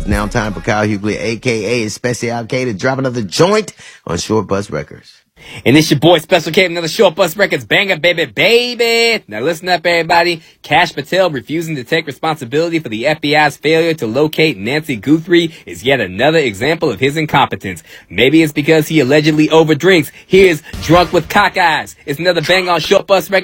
It's now time for Kyle Hughley, a.k.a. Special K, to drop another joint on Short Bus Records. And it's your boy Special K, another Short Bus Records banger, baby. Now listen up, everybody. Kash Patel refusing to take responsibility for the FBI's failure to locate Nancy Guthrie is yet another example of his incompetence. Maybe it's because he allegedly overdrinks. Here's Drunk with Cock Eyes. It's another bang on Short Bus Records.